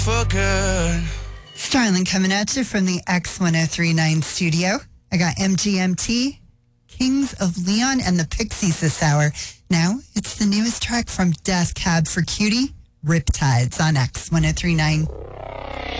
for good. Starling coming at you from the X1039 studio. I got MGMT, Kings of Leon, and the Pixies this hour. Now, it's the newest track from Death Cab for Cutie, Riptides on X1039.